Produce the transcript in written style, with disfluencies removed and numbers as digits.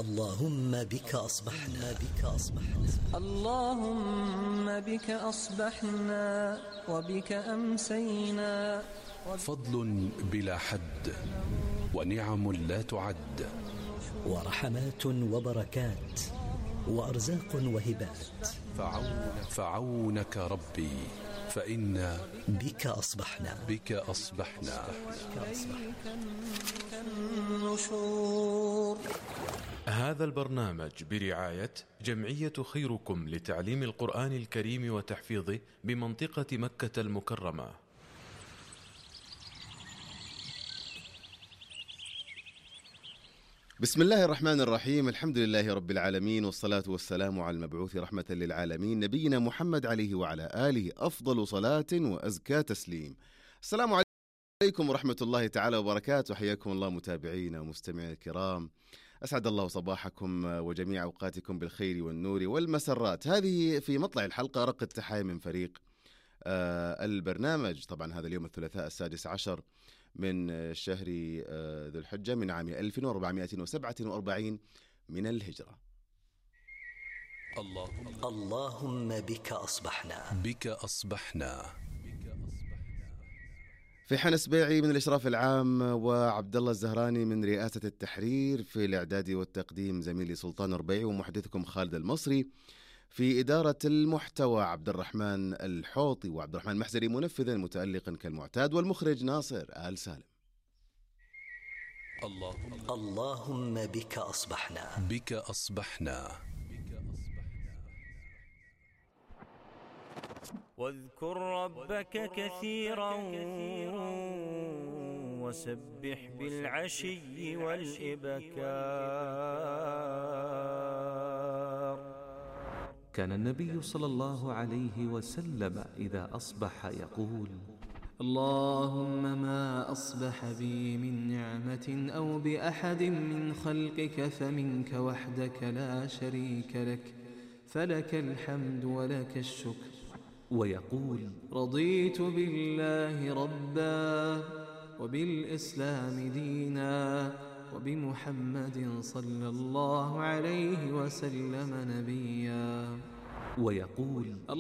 اللهم بك أصبحنا اللهم بك أصبحنا وبك أمسينا. فضل بلا حد ونعم لا تعد، ورحمات وبركات وأرزاق وهبات. فعونك ربي فإنا بك أصبحنا النشور. هذا البرنامج برعاية جمعية خيركم لتعليم القرآن الكريم وتحفيظه بمنطقة مكة المكرمة. بسم الله الرحمن الرحيم، الحمد لله رب العالمين، والصلاة والسلام على المبعوث رحمة للعالمين نبينا محمد عليه وعلى آله أفضل صلاة وأزكى تسليم. السلام عليكم ورحمة الله تعالى وبركاته. حياكم الله متابعينا ومستمعينا الكرام، أسعد الله صباحكم وجميع أوقاتكم بالخير والنور والمسرات. هذه في مطلع الحلقة رق التحايا من فريق البرنامج. طبعا هذا اليوم الثلاثاء 16 من شهر ذو الحجة من عام 1447 من الهجرة. اللهم بك أصبحنا. في حان سبيعي من الإشراف العام، وعبد الله الزهراني من رئاسة التحرير، في الإعداد والتقديم زميلي سلطان ربيعي، ومحدثكم خالد المصري، في إدارة المحتوى عبد الرحمن الحوطي وعبد الرحمن المحزري منفذا متألقا كالمعتاد، والمخرج ناصر آل سالم. اللهم بك أصبحنا. واذكر ربك كثيرا وسبح بالعشي والإبكار. كان النبي صلى الله عليه وسلم إذا أصبح يقول: اللهم ما أصبح بي من نعمة أو بأحد من خلقك فمنك وحدك لا شريك لك، فلك الحمد ولك الشكر. ويقول: رضيت بالله ربا وبالإسلام دينا وبمحمد صلى الله عليه وسلم نبيا. ويقول: